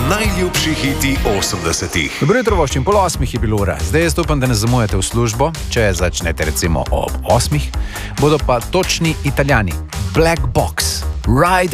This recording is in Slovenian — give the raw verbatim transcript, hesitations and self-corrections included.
najljubši hiti osemdesetih. Dobro jutro, voščim, pol osmih je bilo ura. Zdaj jaz upam, da ne zamujate v službo, če začnete recimo ob osmih. Bodo pa točni Italijani. Black Box, Ride